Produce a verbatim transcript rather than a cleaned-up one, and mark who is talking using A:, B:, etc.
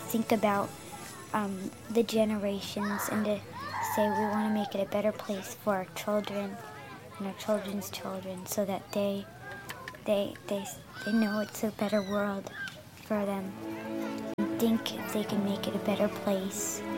A: think about um, the generations and to say we want to make it a better place for our children and our children's children, so that they they they they know it's a better world for them. And think if they can make it a better place